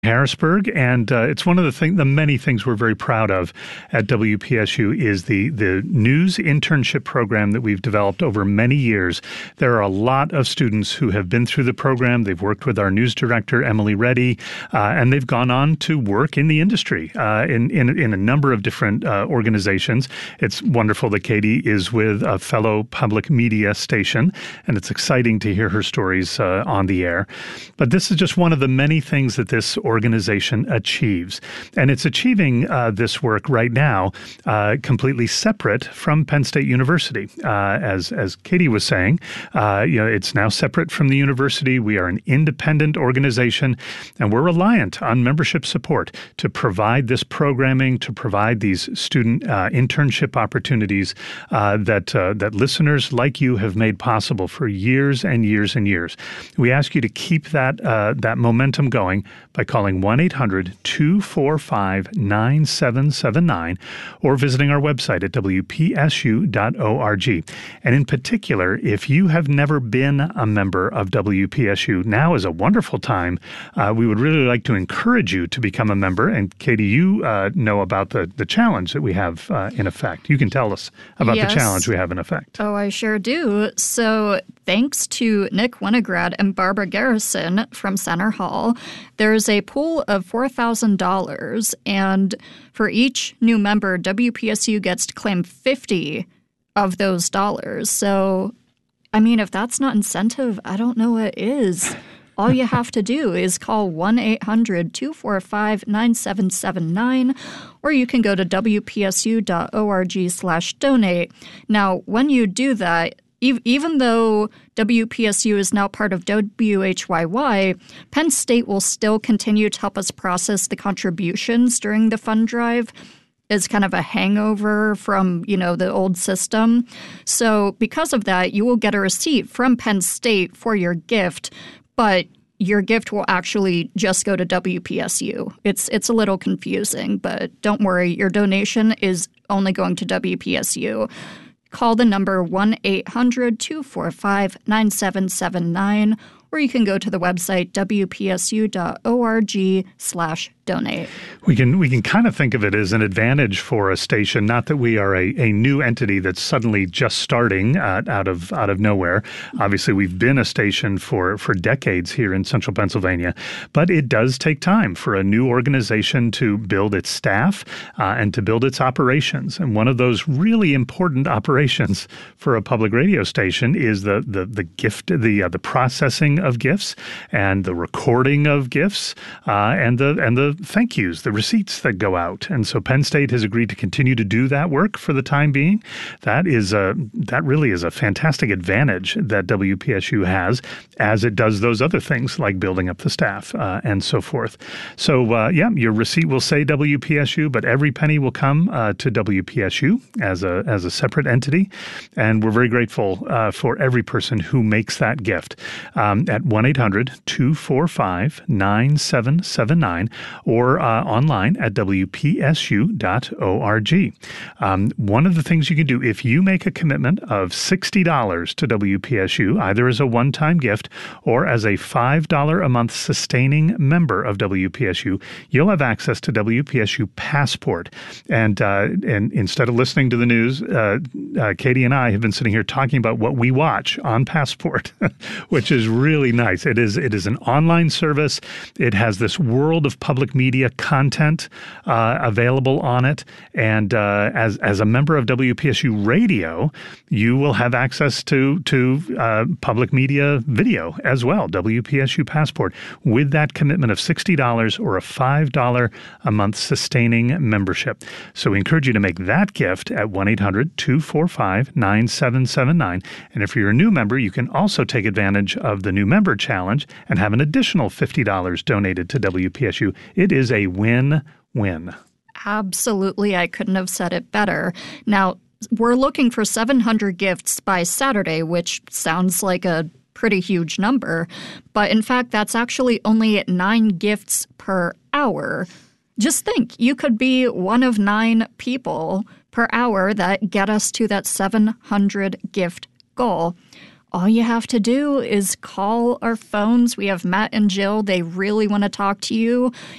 Harrisburg, and it's one of the many things we're very proud of at WPSU is the news internship program that we've developed over many years. There are a lot of students who have been through the program. They've worked with our news director, Emily Reddy, and they've gone on to work in the industry in a number of different organizations. It's wonderful that Katie is with a fellow public media station, and it's exciting to hear her stories on the air. But this is just one of the many things that this organization achieves. And it's achieving this work right now completely separate from Penn State University. As Katie was saying, it's now separate from the university. We are an independent organization, and we're reliant on membership support to provide this programming, to provide these student internship opportunities that listeners like you have made possible for years and years and years. We ask you to keep that momentum going by calling 1-800-245-9779 or visiting our website at wpsu.org. And in particular, if you have never been a member of WPSU, now is a wonderful time. We would really like to encourage you to become a member. And Katie, you know about the challenge that we have in effect. You can tell us about the challenge we have in effect. Oh, I sure do. So thanks to Nick Winograd and Barbara Garrison from Center Hall, there's a pool of $4,000, and for each new member, WPSU gets to claim 50 of those dollars. So, I mean, if that's not incentive, I don't know what is. All you have to do is call 1-800-245-9779, or you can go to wpsu.org/donate. Now, when you do that, even though WPSU is now part of WHYY, Penn State will still continue to help us process the contributions during the fund drive as kind of a hangover from, the old system. So because of that, you will get a receipt from Penn State for your gift, but your gift will actually just go to WPSU. It's a little confusing, but don't worry, your donation is only going to WPSU. Call the number 1-800-245-9779, or you can go to the website wpsu.org/donate. We can kind of think of it as an advantage for a station, not that we are a new entity that's suddenly just starting out of nowhere. Obviously, we've been a station for decades here in central Pennsylvania, but it does take time for a new organization to build its staff and to build its operations. And one of those really important operations for a public radio station is the processing of gifts and the recording of gifts and the thank yous, the receipts that go out. And so Penn State has agreed to continue to do that work for the time being. That really is a fantastic advantage that WPSU has as it does those other things like building up the staff and so forth. So your receipt will say WPSU, but every penny will come to WPSU as a separate entity. And we're very grateful for every person who makes that gift at 1-800-245-9779 or online at wpsu.org. One of the things you can do if you make a commitment of $60 to WPSU, either as a one-time gift or as a $5 a month sustaining member of WPSU, you'll have access to WPSU Passport. And instead of listening to the news, Katie and I have been sitting here talking about what we watch on Passport, which is really nice. It is an online service. It has this world of public media content available on it. And as a member of WPSU Radio, you will have access to public media video as well, WPSU Passport, with that commitment of $60 or a $5 a month sustaining membership. So we encourage you to make that gift at 1-800-245-9779. And if you're a new member, you can also take advantage of the new member challenge and have an additional $50 donated to WPSU. It is a win-win. Absolutely. I couldn't have said it better. Now, we're looking for 700 gifts by Saturday, which sounds like a pretty huge number. But in fact, that's actually only 9 gifts per hour. Just think, you could be one of 9 people per hour that get us to that 700 gift goal. all you have to do is call our phones. We have Matt and Jill. They really want to talk to you.